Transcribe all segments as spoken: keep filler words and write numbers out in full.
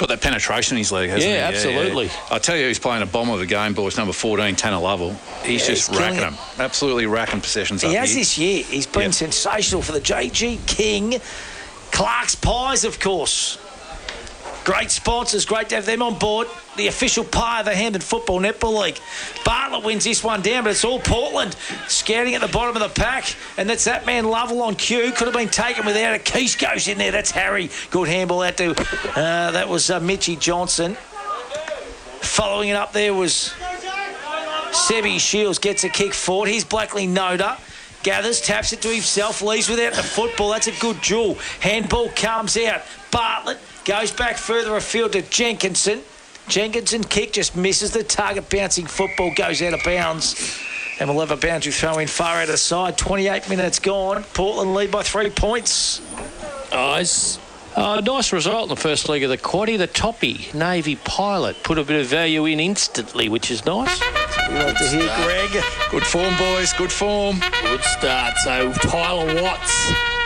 got that penetration in his leg, hasn't yeah, he? Absolutely. Yeah, yeah. I tell you who's playing a bomb of a game, boys, number fourteen, Tanner Lovell. He's yeah, just he's racking them. Absolutely racking possessions he up has here. this year. He's been yep. sensational for the J G King. Clark's Pies, of course. Great sponsors, great to have them on board. The official pie of the Hampden Football Netball League. Bartlett wins this one down, but it's all Portland scouting at the bottom of the pack. And that's that man Lovell on cue. Could have been taken without it. Keys goes in there. That's Harry. Good handball out to, uh, that was uh, Mitchie Johnson. Following it up there was Sebi Shields. Gets a kick forward. Here's Blackley Noda. Gathers, taps it to himself, leaves without the football. That's a good duel. Handball comes out. Bartlett goes back further afield to Jenkinson. Jenkinson kick just misses the target. Bouncing football goes out of bounds. And we'll have a boundary throw in far out of side. twenty-eight minutes gone. Portland lead by three points. Nice. Uh, nice result in the first leg of the quaddie. The toppy, Navy Pilot, put a bit of value in instantly, which is nice. We like to hear Greg. Good form, boys. Good form. Good start. So Tyler Watts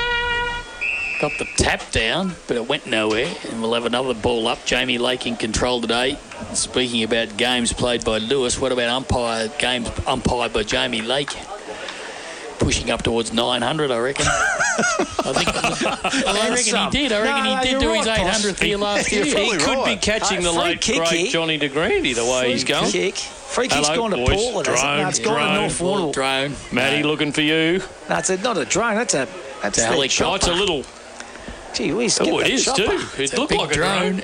got the tap down, but it went nowhere. And we'll have another ball up. Jamie Lake in control today. Speaking about games played by Lewis, what about umpire games umpired by Jamie Lake? Pushing up towards nine hundred, I reckon. I think I reckon some. he did. I reckon no, he did do right, his eight hundredth year last year. He could right. be catching hey, the late, kick, great he. Johnny de Grandy the way free he's going. Kick. Free kick's Hello, gone to boys. Portland. Drone, No, it's drone, gone to North Warrnambool. Drone. Matty no. looking for you. No, it's a, not a drone. That's a that's a helicopter. Oh, it's a little... Gee whiz, Oh, it is chopper. too. It looked like a drone.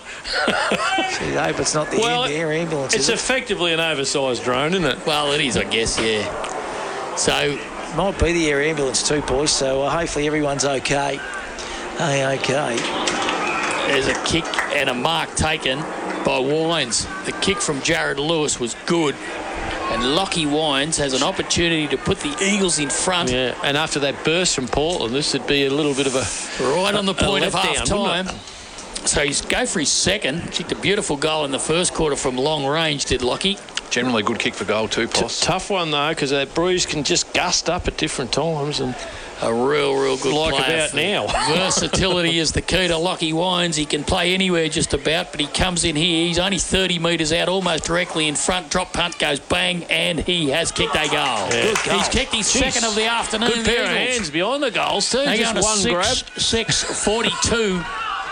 Gee, I hope it's not the well, air ambulance. It's effectively an oversized drone, isn't it? Well, it is, I guess, yeah. So... Might be the air ambulance too, boys, so uh, hopefully everyone's okay. Hey, okay. There's a kick and a mark taken by Wines. The kick from Jared Lewis was good. And Lockie Wines has an opportunity to put the Eagles in front. Yeah, and after that burst from Portland, this would be a little bit of a... Right on the point of half-time. So he's go for his second. Kicked a beautiful goal in the first quarter from long range, did Lockie. Generally good kick for goal too, Poss. T- tough one, though, because that bruise can just gust up at different times. And a real, real good like player. Like about now. Versatility is the key to Lockie Wines. He can play anywhere just about, but he comes in here. He's only thirty metres out, almost directly in front. Drop punt goes bang, and he has kicked a goal. Yeah. Good goal. He's kicked his Jeez. second of the afternoon. Good pair of hands behind the goals, too. They just one six, grab. six forty-two.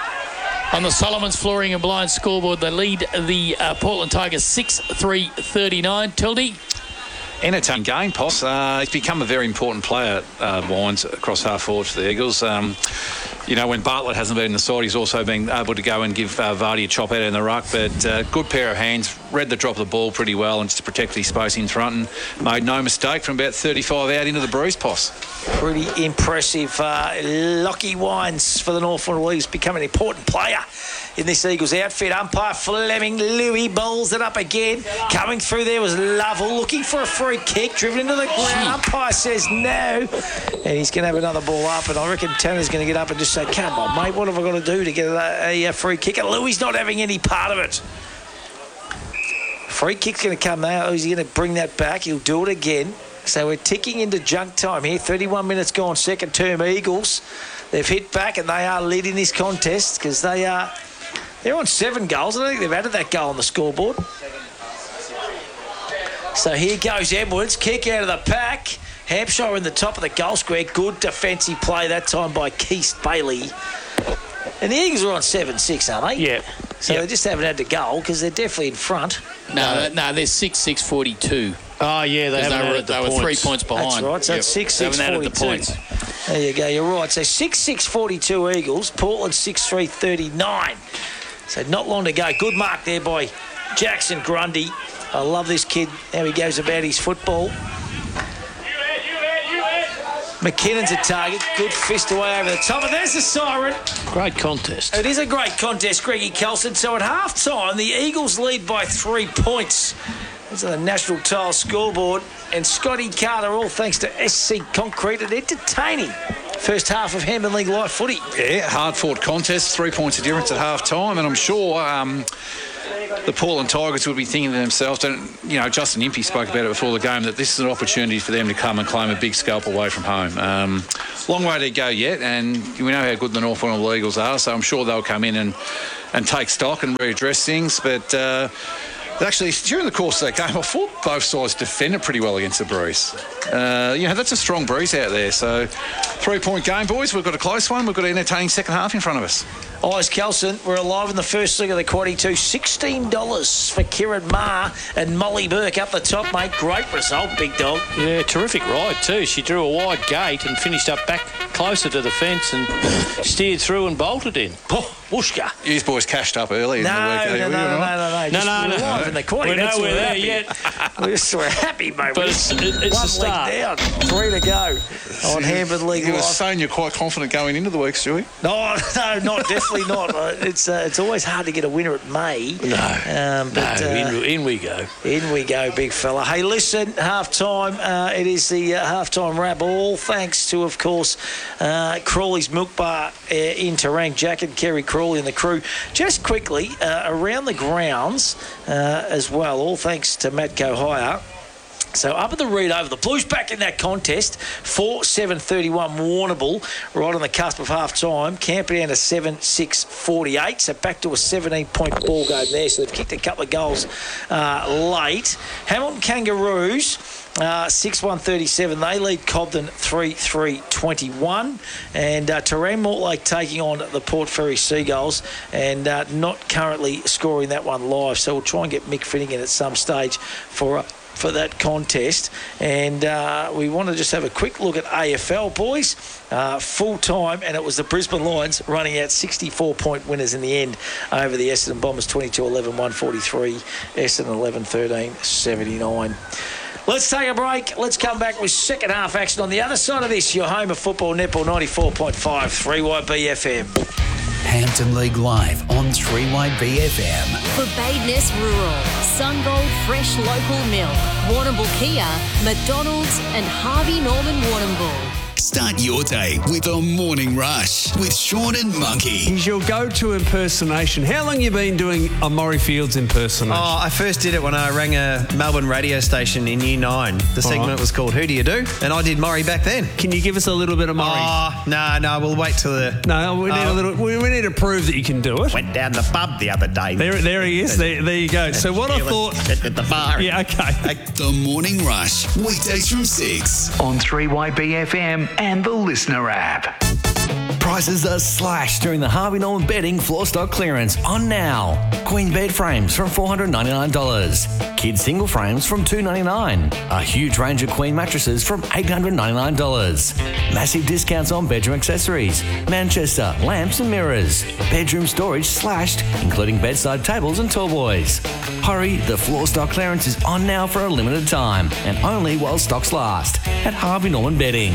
On the Solomons Flooring and Blinds scoreboard, they lead the uh, Portland Tigers six three thirty-nine. Tildy? Entertaining game, Poss. Uh, he's become a very important player, uh, Wines, across half forward for the Eagles. Um, you know, when Bartlett hasn't been in the side, he's also been able to go and give uh, Vardy a chop out in the ruck. But uh, good pair of hands, read the drop of the ball pretty well and just to protect his space in front and made no mistake from about thirty-five out into the breeze, Poss. Pretty impressive. Uh, Lockie Wines for the North Warrnambool Eagles become an important player in this Eagles outfit. Umpire Fleming Louis bowls it up again. Coming through there was Lovell looking for a free kick, driven into the ground. Umpire says no, and he's going to have another ball up. And I reckon Tanner's going to get up and just say, "Come on, mate, what have I got to do to get a, a free kick?" And Louis not having any part of it. Free kick's going to come now. He's going to bring that back. He'll do it again. So we're ticking into junk time here. thirty-one minutes gone, second term Eagles. They've hit back and they are leading this contest because they are they're on seven goals. I don't think they've added that goal on the scoreboard. So here goes Edwards, kick out of the pack. Hampshire in the top of the goal square. Good defensive play that time by Keith Bailey. And the Eagles are on seven six, aren't they? Yeah. So yep. they just haven't had the goal because they're definitely in front. No, no, no they're six six forty-two. Oh, yeah, they haven't they were, added the they points. were three points behind. That's right, so yep. it's six six They haven't forty-two. added the points. There you go, you're right. So six six forty-two Eagles, Portland six three thirty-nine. So not long to go. Good mark there by Jackson Grundy. I love this kid, how he goes about his football. McKinnon's a target. Good fist away over the top. And there's the siren. Great contest. It is a great contest, Greggy Kelson. So at half-time, the Eagles lead by three points. This is the National Tile scoreboard. And Scotty Carter, all thanks to S C Concrete, and entertaining first half of Hampden League Live footy. Yeah, hard-fought contest. Three points of difference at half-time. And I'm sure... Um, the Portland Tigers would be thinking to themselves, don't, you know, Justin Impey spoke about it before the game, that this is an opportunity for them to come and claim a big scalp away from home. Um, long way to go yet, and we know how good the North Warrnambool Eagles are, so I'm sure they'll come in and and take stock and readdress things. But uh, actually, during the course of that game, I thought both sides defended pretty well against the Breeze. Uh, you know, that's a strong Breeze out there. So, three-point game, boys. We've got a close one. We've got an entertaining second half in front of us. Eyes Kelson, we're alive in the first leg of the quaddie too. sixteen dollars for Kieran Maher and Molly Burke up the top, mate. Great result, big dog. Yeah, terrific ride too. She drew a wide gate and finished up back closer to the fence and steered through and bolted in. Oh, Wooshka. You boys cashed up early in No, the week. no, no, no, no, no, No, Just no, we're no. alive in the quaddie. We're That's nowhere what there happy. yet. We're, just, we're happy, mate. But We're it's, it, it's one a start. leg down, three to go on Hamburg League You were Live. saying you're quite confident going into the week, Stewie. No, no, not definitely not. Uh, It's uh, it's always hard to get a winner at May. No, um, but, no, uh, in, in we go. In we go, big fella. Hey, listen, half time. Uh, it is the uh, half time wrap. All thanks to, of course, uh, Crawley's Milk Bar uh, in Terang. Jack and Kerry Crawley and the crew. Just quickly, uh, around the grounds uh, as well. All thanks to Matt Kohaya. So up at the read over, the Blues back in that contest, four seven thirty-one Warrnambool, right on the cusp of half-time. Camperdown to seven six forty-eight, so back to a seventeen-point ball game there. So they've kicked a couple of goals uh, late. Hamilton Kangaroos, uh, six one thirty-seven. They lead Cobden three three twenty-one. And uh, Terang Mortlake taking on the Port Fairy Seagulls and uh, not currently scoring that one live. So we'll try and get Mick Finnegan at some stage for a for that contest. And uh, we want to just have a quick look at A F L, boys. Uh, full time, and it was the Brisbane Lions running out sixty-four point winners in the end over the Essendon Bombers, twenty-two eleven, one forty-three, Essendon eleven thirteen, seventy-nine. Let's take a break. Let's come back with second half action on the other side of this. Your home of football, Netball ninety-four point five, three Y B F M. Hampton League Live on three Y B F M. For Badeness Rural, Sungold Fresh Local Milk, Warrnambool Kia, McDonald's and Harvey Norman Warrnambool. Start your day with a morning rush with Sean and Monkey. He's your go-to impersonation. How long you been doing a Maury Fields impersonation? Oh, I first did it when I rang a Melbourne radio station in year nine. The segment right. was called Who Do You Do? And I did Maury back then. Can you give us a little bit of Maury? Oh, no, no, we'll wait till the... no, we need oh. a little. We, we need to prove that you can do it. Went down the pub the other day. There, there he is. There, there you go. So what I thought... At the bar. Yeah, okay. The Morning Rush, weekdays from six on three Y B F M and the Listener app. Prices are slashed during the Harvey Norman Bedding floor stock clearance on now. Queen bed frames from four hundred ninety-nine dollars. Kids single frames from two hundred ninety-nine dollars. A huge range of queen mattresses from eight hundred ninety-nine dollars. Massive discounts on bedroom accessories, Manchester, lamps and mirrors. Bedroom storage slashed, including bedside tables and tall boys. Hurry, the floor stock clearance is on now for a limited time and only while stocks last at Harvey Norman Bedding.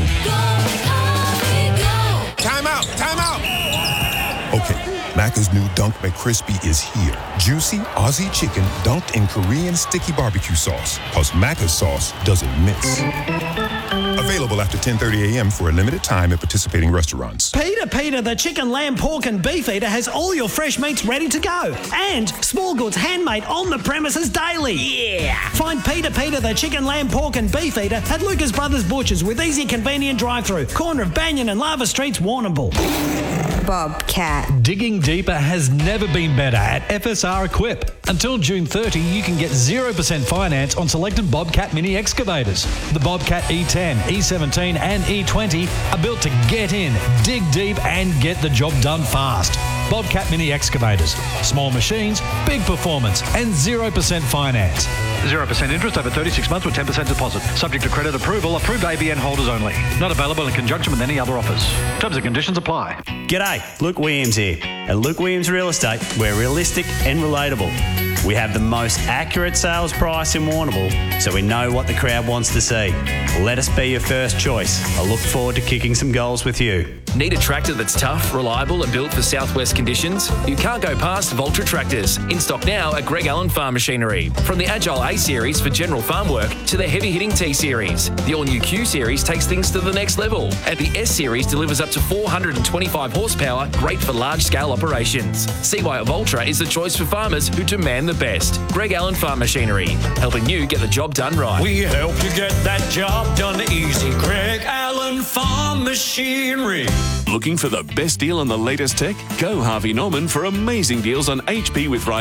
Time out! Time out! Okay, Macca's new Dunk McCrispy is here. Juicy Aussie chicken dunked in Korean sticky barbecue sauce. Plus Macca's sauce doesn't miss. Available after ten thirty a.m. for a limited time at participating restaurants. Peter, Peter, the chicken, lamb, pork and beef eater has all your fresh meats ready to go. And small goods handmade on the premises daily. Yeah! Find Peter, Peter, the chicken, lamb, pork and beef eater at Lucas Brothers Butchers with easy, convenient drive-through. Corner of Banyan and Lava Streets, Warrnambool. Bobcat. Digging deeper has never been better at F S R Equip. Until June thirtieth, you can get zero percent finance on selected Bobcat mini excavators. The Bobcat E ten, E seventeen and E twenty are built to get in, dig deep and get the job done fast. Bobcat mini excavators. Small machines, big performance and zero percent finance. zero percent interest over thirty-six months with ten percent deposit. Subject to credit approval. Approved A B N holders only. Not available in conjunction with any other offers. Terms and conditions apply. G'day, Luke Williams here. At Luke Williams Real Estate, we're realistic and relatable. We have the most accurate sales price in Warrnambool, so we know what the crowd wants to see. Let us be your first choice. I look forward to kicking some goals with you. Need a tractor that's tough, reliable and built for southwest conditions? You can't go past Voltra Tractors. In stock now at Greg Allen Farm Machinery. From the Agile A Series for general farm work to the heavy-hitting T Series. The all-new Q Series takes things to the next level. And the S Series delivers up to four hundred twenty-five horsepower, great for large-scale operations. See why Voltra is the choice for farmers who demand the best. Greg Allen Farm Machinery, helping you get the job done right. We help you get that job done easy. Greg Allen Farm Machinery. Looking for the best deal on the latest tech? Go Harvey Norman for amazing deals on H P with Ryzen